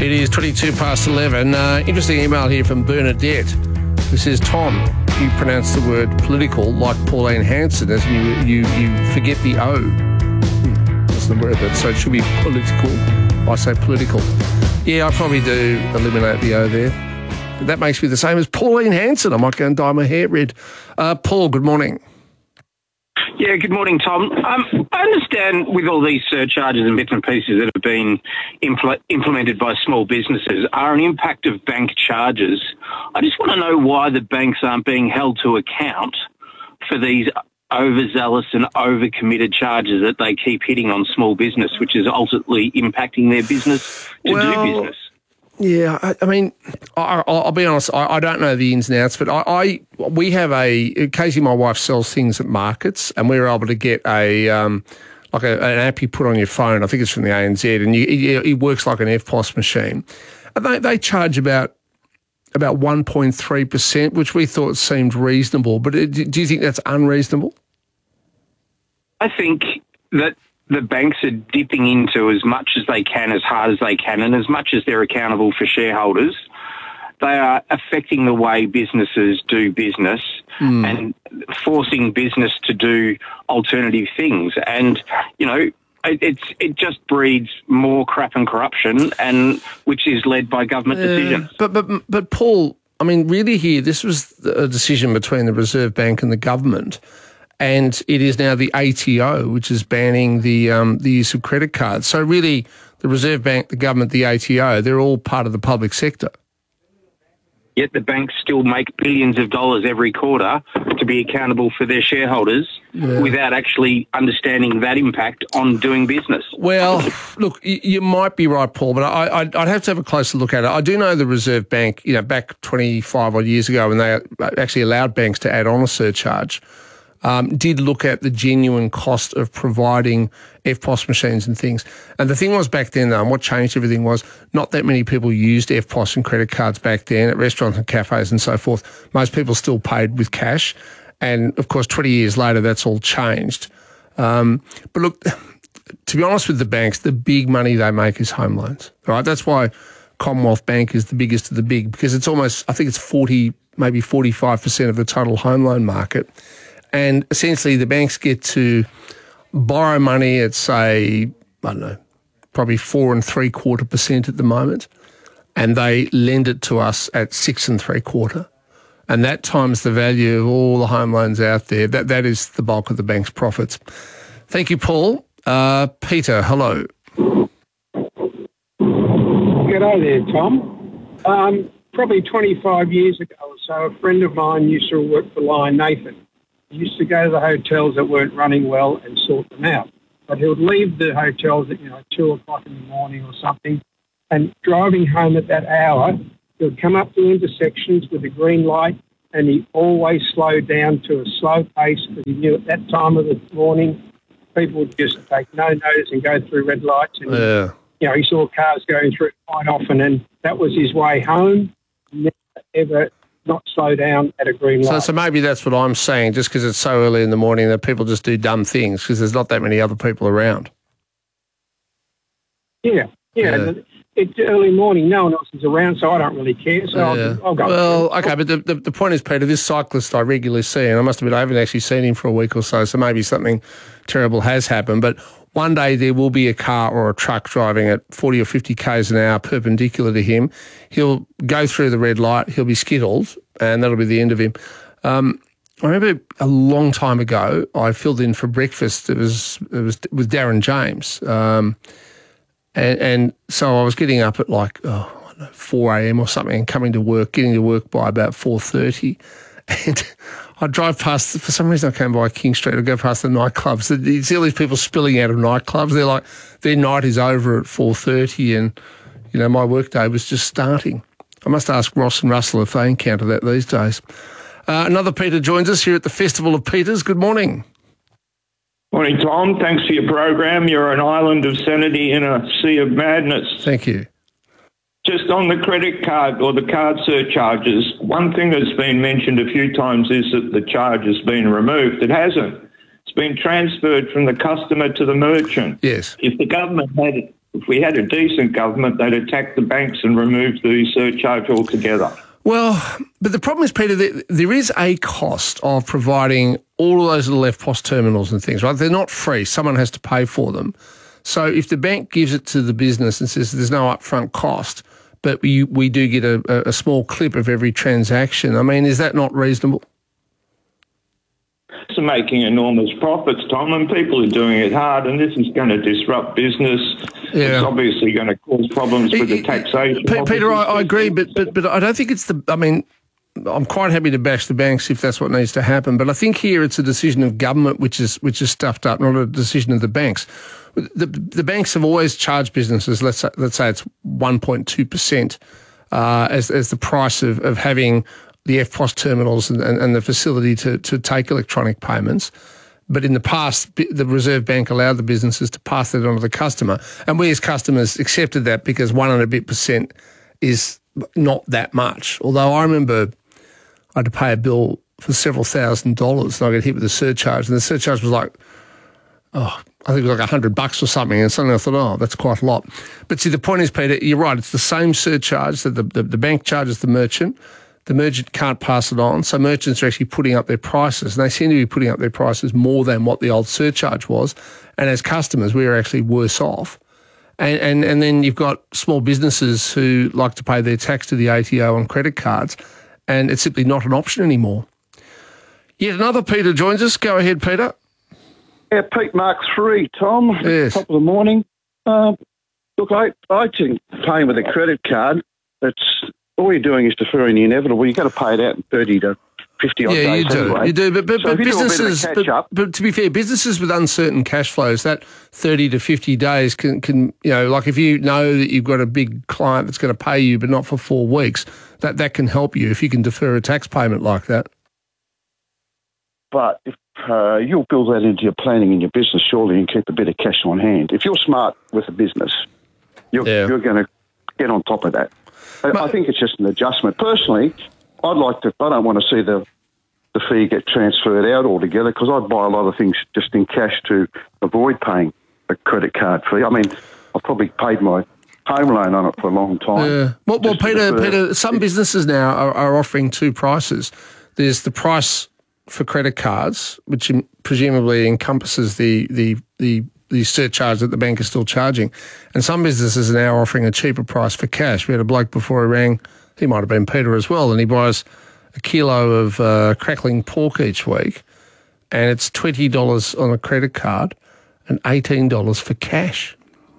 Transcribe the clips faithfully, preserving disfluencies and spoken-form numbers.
It is twenty-two past eleven. Uh, interesting email here from Bernadette, who says, Tom, you pronounce the word political like Pauline Hanson, as you you, you forget the O. Hmm, that's the word. That, so it should be political. I say political. Yeah, I probably do eliminate the O there. But that makes me the same as Pauline Hanson. I might go and dye my hair red. Uh, Paul, good morning. Yeah, good morning, Tom. Um, I understand with all these surcharges and bits and pieces that have been impl- implemented by small businesses are an impact of bank charges. I just want to know why the banks aren't being held to account for these overzealous and overcommitted charges that they keep hitting on small business, which is ultimately impacting their business to well, do business. Yeah, I, I mean, I, I'll be honest, I, I don't know the ins and outs, but I, I we have a, Casey, my wife, sells things at markets, and we were able to get a, um, like a, an app you put on your phone, I think it's from the A N Z, and you, it, it works like an F P O S machine. And they, they charge about about one point three percent, which we thought seemed reasonable, but it, do you think that's unreasonable? I think that the banks are dipping into as much as they can, as hard as they can, and as much as they're accountable for shareholders, they are affecting the way businesses do business mm. and forcing business to do alternative things. And, you know, it, it's it just breeds more crap and corruption, and which is led by government uh, decisions. But, but, but, Paul, I mean, really here, this was a decision between the Reserve Bank and the government. And it is now the A T O, which is banning the um, the use of credit cards. So really, the Reserve Bank, the government, the A T O, they're all part of the public sector. Yet the banks still make billions of dollars every quarter to be accountable for their shareholders yeah. without actually understanding that impact on doing business. Well, look, you might be right, Paul, but I, I'd have to have a closer look at it. I do know the Reserve Bank, you know, back twenty-five odd years ago when they actually allowed banks to add on a surcharge, Um, did look at the genuine cost of providing F P O S machines and things. And the thing was back then, though, and what changed everything was not that many people used F P O S and credit cards back then at restaurants and cafes and so forth. Most people still paid with cash. And, of course, twenty years later, that's all changed. Um, but, look, to be honest with the banks, the big money they make is home loans, right? That's why Commonwealth Bank is the biggest of the big, because it's almost, I think it's forty, maybe forty-five percent of the total home loan market. And essentially the banks get to borrow money at, say, I don't know, probably four and three quarter percent at the moment, and they lend it to us at six and three quarter. And that times the value of all the home loans out there. That That is the bulk of the bank's profits. Thank you, Paul. Uh, Peter, hello. G'day there, Tom. Um, probably twenty-five years ago or so, a friend of mine used to work for Lion Nathan. He used to go to the hotels that weren't running well and sort them out. But he would leave the hotels at, you know, two o'clock in the morning or something, and driving home at that hour, he would come up to intersections with a green light, and he always slowed down to a slow pace because he knew at that time of the morning people would just take no notice and go through red lights. And, yeah. you know, he saw cars going through it quite often, and that was his way home. Never, ever not slow down at a green light. So, so maybe that's what I'm saying, just because it's so early in the morning that people just do dumb things because there's not that many other people around. Yeah, yeah. yeah. It's early morning. No one else is around, so I don't really care. So yeah. I'll, I'll go. Well, okay, but the, the, the point is, Peter, this cyclist I regularly see, and I must admit I haven't actually seen him for a week or so, so maybe something terrible has happened, but one day there will be a car or a truck driving at forty or fifty kays an hour perpendicular to him. He'll go through the red light, he'll be skittled, and that'll be the end of him. Um, I remember a long time ago, I filled in for breakfast. It was it was with Darren James, um, and, and so I was getting up at like oh, I don't know, four a.m. or something, and coming to work, getting to work by about four thirty, and I drive past, for some reason I came by King Street, I go past the nightclubs. You see all these people spilling out of nightclubs. They're like, their night is over at four thirty and, you know, my workday was just starting. I must ask Ross and Russell if they encounter that these days. Uh, another Peter joins us here at the Festival of Peters. Good morning. Morning, Tom. Thanks for your program. You're an island of sanity in a sea of madness. Thank you. Just on the credit card or the card surcharges, one thing that's been mentioned a few times is that the charge has been removed. It hasn't. It's been transferred from the customer to the merchant. Yes. If the government had If we had a decent government, they'd attack the banks and remove the surcharge altogether. Well, but the problem is, Peter, that there is a cost of providing all of those little F P O S terminals and things, right? They're not free. Someone has to pay for them. So if the bank gives it to the business and says there's no upfront cost, but we, we do get a, a small clip of every transaction, I mean, is that not reasonable? It's making enormous profits, Tom, and people are doing it hard, and this is going to disrupt business. Yeah. It's obviously going to cause problems with the taxation. P- Peter, I, I agree, but, but but I don't think it's the... I mean, I'm quite happy to bash the banks if that's what needs to happen, but I think here it's a decision of government which is which is stuffed up, not a decision of the banks. The, the banks have always charged businesses, let's say, let's say it's one point two percent uh, as, as the price of, of having the F P O S terminals and, and, and the facility to, to take electronic payments. But in the past, the Reserve Bank allowed the businesses to pass that on to the customer. And we as customers accepted that because one and a bit percent is not that much. Although I remember I had to pay a bill for several thousand dollars and I got hit with a surcharge. And the surcharge was like, oh, I think it was like a hundred bucks or something. And suddenly I thought, oh, that's quite a lot. But see, the point is, Peter, you're right. It's the same surcharge that the, the, the bank charges the merchant. The merchant can't pass it on, so merchants are actually putting up their prices, and they seem to be putting up their prices more than what the old surcharge was. And as customers, we are actually worse off. And, and and then you've got small businesses who like to pay their tax to the A T O on credit cards, and it's simply not an option anymore. Yet another Peter joins us. Go ahead, Peter. Yeah, Pete Mark three, Tom. Yes. Top of the morning. Uh, look, I, I think paying with a credit card, it's all you're doing is deferring the inevitable. You've got to pay it out in thirty to fifty odd yeah, days you do. anyway. You do, but, but, so but if you do a bit of a businesses, but, catch-up- but to be fair, businesses with uncertain cash flows, that thirty to fifty days can, can, you know, like if you know that you've got a big client that's going to pay you, but not for four weeks, that, that can help you if you can defer a tax payment like that. But if uh, you'll build that into your planning in your business, surely, and keep a bit of cash on hand. If you're smart with a business, you're, Yeah. you're going to get on top of that. I, I think it's just an adjustment. Personally, I'd like to. I don't want to see the the fee get transferred out altogether because I'd buy a lot of things just in cash to avoid paying a credit card fee. I mean, I've probably paid my home loan on it for a long time. Yeah. Well, well Just to Peter, defer. Peter, some businesses now are, are offering two prices. There's the price for credit cards, which in, presumably encompasses the, the the the surcharge that the bank is still charging, and some businesses are now offering a cheaper price for cash. We had a bloke before he rang, he might have been Peter as well, and he buys a kilo of uh, crackling pork each week, and it's twenty dollars on a credit card and eighteen dollars for cash.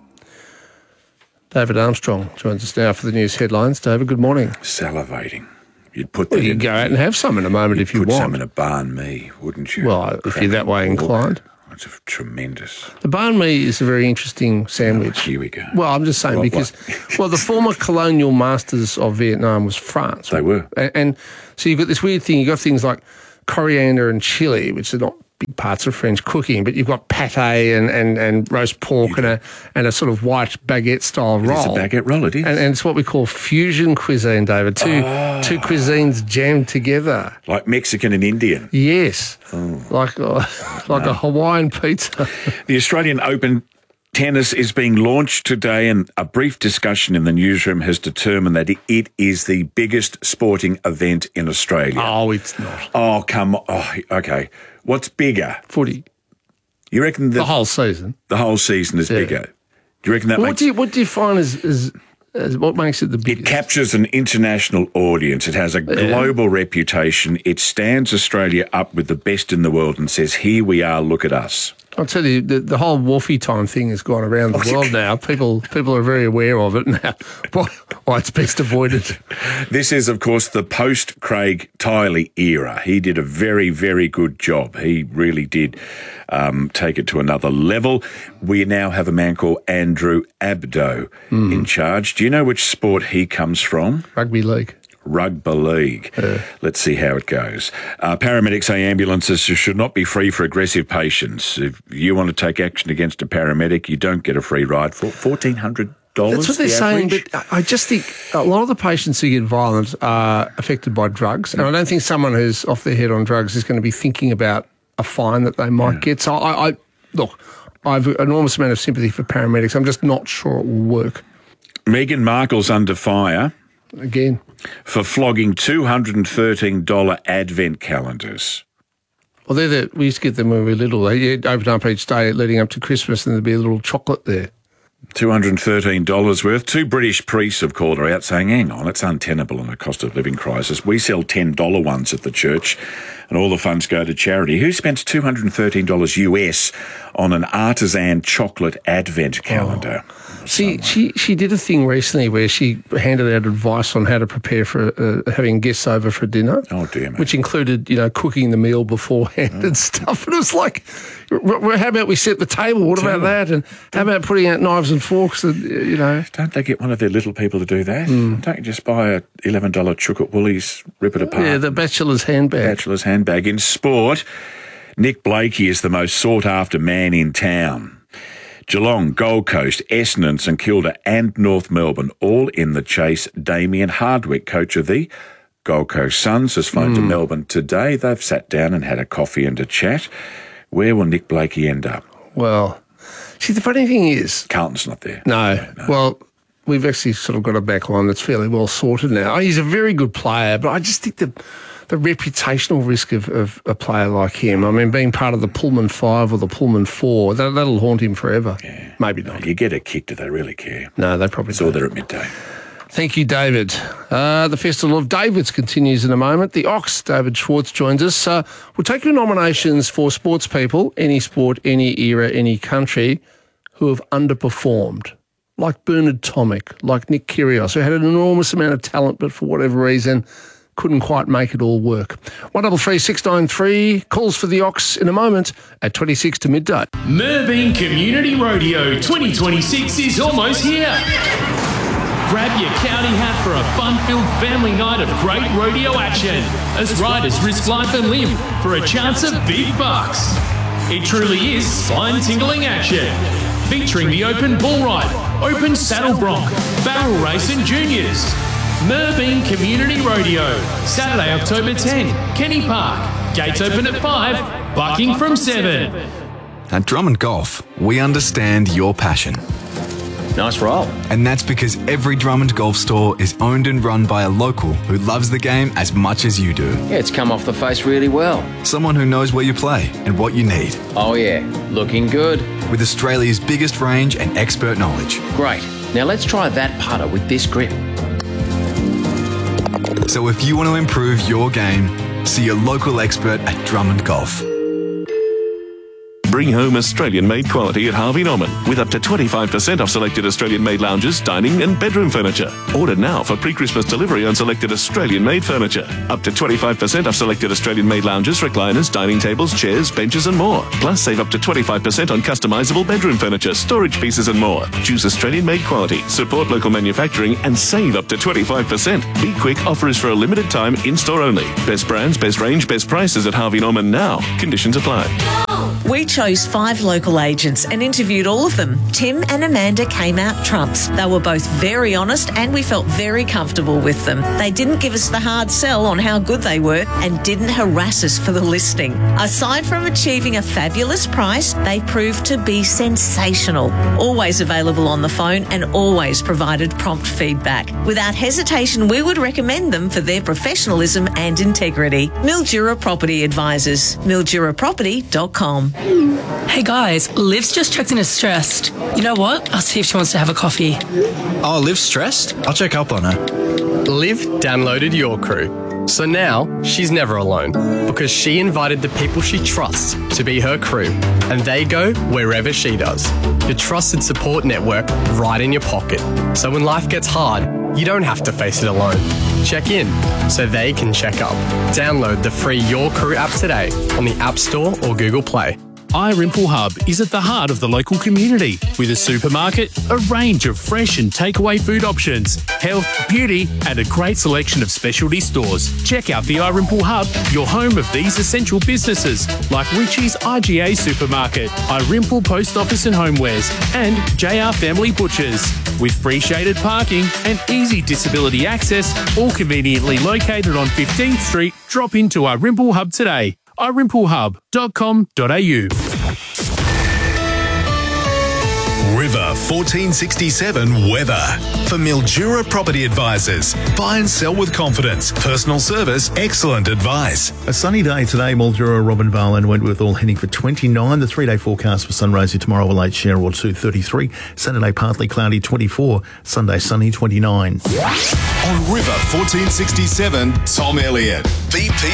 David Armstrong joins us now for the news headlines. David, good morning. Salivating. You'd put that Well, you in, can go out and have some in a moment if you put want. some in a banh mi, wouldn't you? Well, if you're that way inclined. It's a tremendous. The banh mi is a very interesting sandwich. Oh, here we go. Well, I'm just saying What- because, well, the former colonial masters of Vietnam was France. They were. And, and so you've got this weird thing. You've got things like coriander and chili, which are not big parts of French cooking, but you've got pate and, and, and roast pork and a and a sort of white baguette-style It's roll. a baguette roll, it is. And, and it's what we call fusion cuisine, David. Two Ah. two cuisines jammed together. Like Mexican and Indian. Yes, Oh. like uh, like a Hawaiian pizza. The Australian Open tennis is being launched today, and a brief discussion in the newsroom has determined that it is the biggest sporting event in Australia. Oh, it's not. Oh, come on. Oh, okay. What's bigger? Footy. You reckon the, The whole season. the whole season is Yeah. bigger? Do you reckon that What makes do you what do you find is, is, is what makes it the It biggest? captures an international audience. It has a global reputation. It stands Australia up with the best in the world and says, here we are, look at us. I'll tell you, the, the whole Wolfie time thing has gone around the world now. People people are very aware of it now. Why, why it's best avoided. This is, of course, the post-Craig Tiley era. He did a very, very good job. He really did um, take it to another level. We now have a man called Andrew Abdo Mm. in charge. Do you know which sport he comes from? Rugby league. Rugby league. Let's see how it goes. Uh, paramedics say ambulances should not be free for aggressive patients. If you want to take action against a paramedic, you don't get a free ride for fourteen hundred dollars. That's what they're the saying, average. but I just think a lot of the patients who get violent are affected by drugs, and I don't think someone who's off their head on drugs is going to be thinking about a fine that they might get. So I, I look, I have an enormous amount of sympathy for paramedics. I'm just not sure it will work. Meghan Markle's under fire Again. for flogging two hundred thirteen dollars advent calendars. Well, they're the, we used to get them when we were little. They open up each day leading up to Christmas and there'd be a little chocolate there. two hundred thirteen dollars worth. Two British priests have called her out saying, hang on, it's untenable in a cost of living crisis. We sell ten dollars ones at the church and all the funds go to charity. Who spends two hundred thirteen dollars U S on an artisan chocolate advent calendar? Oh. See, she, she did a thing recently where she handed out advice on how to prepare for uh, having guests over for dinner. Oh, dear me. Which included, you know, cooking the meal beforehand oh. and stuff. And it was like, how about we set the table? What about that? And how about putting out knives and forks? And, you know, don't they get one of their little people to do that? Mm. Don't you just buy a eleven dollars chook at Woolies, rip it apart? Yeah, the bachelor's handbag. Bachelor's handbag. In sport, Nick Blakey is the most sought-after man in town. Geelong, Gold Coast, Essendon, St Kilda and North Melbourne all in the chase. Damien Hardwick, coach of the Gold Coast Suns, has flown mm. to Melbourne today. They've sat down and had a coffee and a chat. Where will Nick Blakey end up? Well, see, the funny thing is... Carlton's not there. No. no. Well, we've actually sort of got a back line that's fairly well sorted now. He's a very good player, but I just think the the reputational risk of, of a player like him, I mean, being part of the Pullman Five or the Pullman Four, that, that'll haunt him forever. Yeah. Maybe not. You get a kick, do they really care? No, they probably it's don't. It's all there at midday. Thank you, David. Uh, the Festival of Davids continues in a moment. The Ox, David Schwartz, joins us. Uh, we'll take your nominations for sports people, any sport, any era, any country, who have underperformed, like Bernard Tomic, like Nick Kyrgios, who had an enormous amount of talent, but for whatever reason couldn't quite make it all work. one double three six nine three, calls for the Ox in a moment at twenty-six to midday. Merbein Community Rodeo twenty twenty-six is almost here. Grab your county hat for a fun-filled family night of great rodeo action as riders risk life and limb for a chance of big bucks. It truly is spine-tingling action, featuring the open bull ride, open saddle bronc, barrel race and juniors. Merbein Community Rodeo, Saturday, October tenth, Kenny Park. Gates open at five, bucking from seven. At Drummond Golf, we understand your passion. Nice roll. And that's because every Drummond Golf store is owned and run by a local who loves the game as much as you do. Yeah, it's come off the face really well. Someone who knows where you play and what you need. Oh yeah, looking good. With Australia's biggest range and expert knowledge. Great. Now let's try that putter with this grip. So if you want to improve your game, see your local expert at Drummond Golf. Bring home Australian-made quality at Harvey Norman with up to twenty-five percent off selected Australian-made lounges, dining and bedroom furniture. Order now for pre-Christmas delivery on selected Australian-made furniture. Up to twenty-five percent off selected Australian-made lounges, recliners, dining tables, chairs, benches and more. Plus save up to twenty-five percent on customisable bedroom furniture, storage pieces and more. Choose Australian-made quality, support local manufacturing and save up to twenty-five percent. Be quick, offer is for a limited time, in-store only. Best brands, best range, best prices at Harvey Norman now. Conditions apply. We chose five local agents and interviewed all of them. Tim and Amanda came out trumps. They were both very honest and we felt very comfortable with them. They didn't give us the hard sell on how good they were and didn't harass us for the listing. Aside from achieving a fabulous price, they proved to be sensational. Always available on the phone and always provided prompt feedback. Without hesitation, we would recommend them for their professionalism and integrity. Mildura Property Advisors, mildura property dot com. Hey guys, Liv's just checked in as stressed. You know what? I'll see if she wants to have a coffee. Oh, Liv's stressed? I'll check up on her. Liv downloaded Your Crew. So now she's never alone because she invited the people she trusts to be her crew and they go wherever she does. Your trusted support network right in your pocket. So when life gets hard, you don't have to face it alone. Check in so they can check up. Download the free Your Crew app today on the App Store or Google Play. iRimple Hub is at the heart of the local community with a supermarket, a range of fresh and takeaway food options, health, beauty and a great selection of specialty stores. Check out the iRimple Hub, your home of these essential businesses like Richie's I G A Supermarket, iRimple Post Office and Homewares and J R Family Butchers. With free shaded parking and easy disability access, all conveniently located on fifteenth Street, drop into iRimple Hub today. i rimple hub dot com dot a u. River fourteen sixty-seven weather. For Mildura Property Advisors. Buy and sell with confidence. Personal service, excellent advice. A sunny day today, Mildura, Robinvale and Wentworth all heading for twenty-nine. The three-day forecast for Sunraysia tomorrow will eight Cherrell two thirty-three. Saturday partly cloudy twenty-four. Sunday sunny twenty-nine. On River fourteen sixty-seven, Tom Elliott. B P